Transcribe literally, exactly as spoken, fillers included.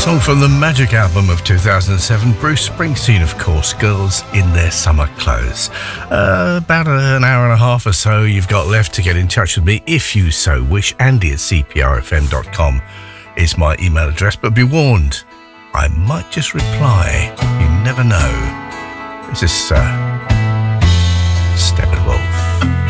Song from the Magic album of two thousand seven, Bruce Springsteen, of course, Girls in Their Summer Clothes. Uh, about an hour and a half or so you've got left to get in touch with me if you so wish. Andy at c p r f m dot com is my email address, but be warned, I might just reply. You never know. This is uh,